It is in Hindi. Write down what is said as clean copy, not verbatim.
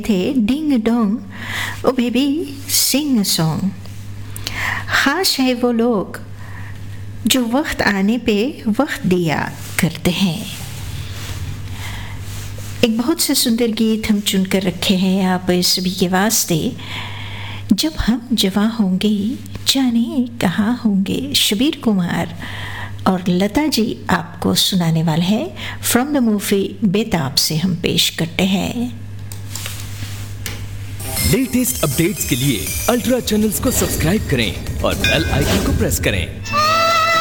थे, डिंग डोंग ओ बेबी सिंग सॉन्ग। ख़ास है वो लोग जो वक्त आने पे वक्त दिया करते हैं। एक बहुत से सुंदर गीत हम चुनकर रखे हैं आप सभी के वास्ते। जब हम जवां होंगे जाने कहाँ होंगे, शबीर कुमार और लता जी आपको सुनाने वाले हैं। फ्रॉम द मूवी बेताब से हम पेश करते हैं। लेटेस्ट अपडेट्स के लिए अल्ट्रा चैनल्स को सब्सक्राइब करें और बेल आइकन को प्रेस करें।